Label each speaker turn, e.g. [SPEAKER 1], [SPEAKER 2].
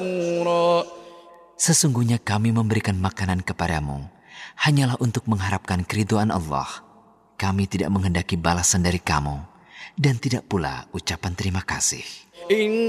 [SPEAKER 1] شكورا.
[SPEAKER 2] Sesungguhnya kami memberikan makanan kepadamu hanyalah untuk mengharapkan keridhaan Allah. Kami tidak menghendaki balasan dari kamu dan tidak pula ucapan terima kasih.